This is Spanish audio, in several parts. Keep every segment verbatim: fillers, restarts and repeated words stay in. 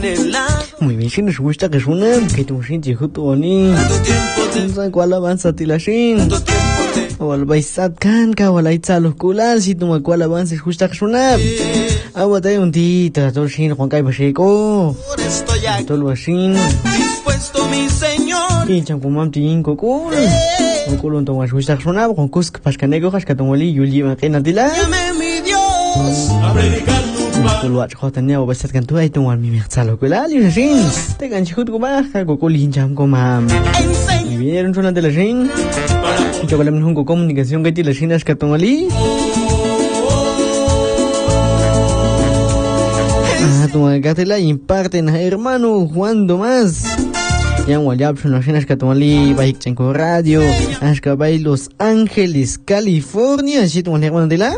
Muy bien, si nos gusta que suena, que tu gente justo ni. No sé cuál avanza tilashin. O al baisat kan ka wala itza los kulal si tu cuál avanza justa que suena. Agua te un tita, todo shin Juan Kai Pacheco. Todo lo shin. Y champumam tin kokul. Kokul un tomas justa que suena con kusk pascanego hascatomoli yuli makena tila. Todo lo que tenía o basat kan tu ay tu al mi mexalo kulal y shin. Te kan chut ko ba ka kokul hincham ko mam. Y vinieron sonas de la shin. Y que hablamos con comunicación que tiene la China escatomali. Ah, tu gatela imparten hermano Juan Tomás. Ya un wallap son la China escatomali, Baik Chanco Radio, Ashkabay Los Ángeles, California. ¿Sí tu hermano de la?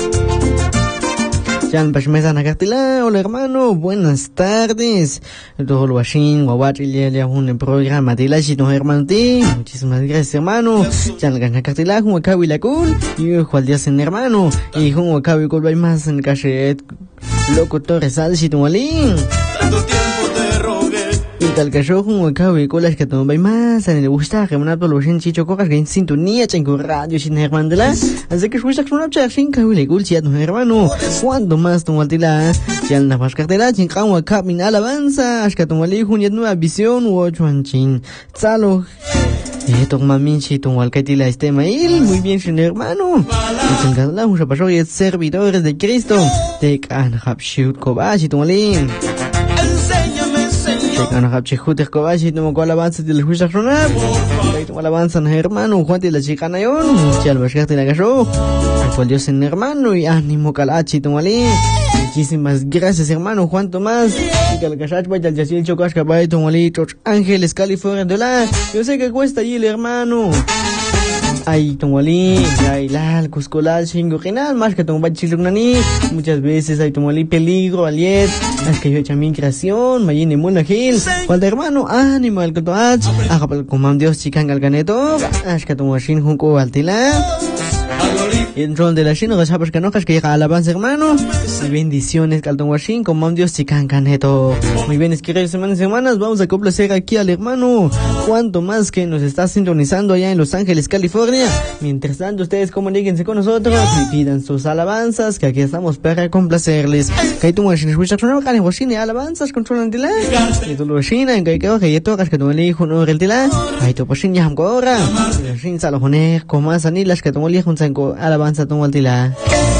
Jan Pashmeza Nagartila, hola hermano, buenas tardes. Todo lo ashin, guaguachi, le un programa de la chino hermano ti. Muchísimas gracias hermano. Jan Nagartila, un wakawi la cool. Y Juan Díaz en hermano. Y un wakawi cool by más en cachet. Locutor sal chino alín. Y tal que yo un wakawi cool es que todo by más. En el gusta que una todo lo ashin chicho cocas que en sintonía Chanco Radio sin hermano de la. Así que gusta que una chachin kawi le cool si no hermano. Cuando más tu altila, si al nafas cartela, chinkan wa min alabanza, ashkatumali junyat nueva visión, wo chuanchin, tzalo. Eh, togmamin si tu alcaitila este mail, muy bien, sin hermano. Chingadla, un chapacho y servidores de Cristo, te can hapshut kobashi tu malin. Te can hapshut kobashi tu mo alabanza de la justa ronab. Tu alabanza, hermano, Juan de la chicana yon, si al bascarte la gallo. Por Dios en hermano y ánimo calachi tomali. Muchísimas gracias hermano Juan Tomás. Y que el cachach vaya al yasil chocas que vaya tomali Los Ángeles, California de la. Yo sé que cuesta allí el hermano. Ay tomali, ay lal, cuscolal, chingo genal, más que tomali chilunani. Muchas veces hay tomali peligro, aliet. Es que yo he hecho migración, mayine munagil. Cuando hermano, ánimo al cotoach. Ajapal comam Dios chican galganeto. Es que tomashin junco altila. Y en rol de la China, que no que llega alabanza hermano. Y bendiciones, Calton Washin, con Mam Dios Chican Caneto. Muy bien, es que semanas y semanas vamos a complacer aquí al hermano Cuanto más que nos está sintonizando allá en Los Ángeles, California. Mientras tanto, ustedes comuníquense con nosotros y pidan sus alabanzas, que aquí estamos para complacerles. Kaitu Washin, escucha con Kane Washin y alabanzas con Cholan Tila. Y tú lo Washin, en que creo que ya tocas que tu hijo no el Tila. Kaitu Washin ya hamko ahora. Washin Salomone, como más anilas que tu hijo un sanco alabanza tu altila.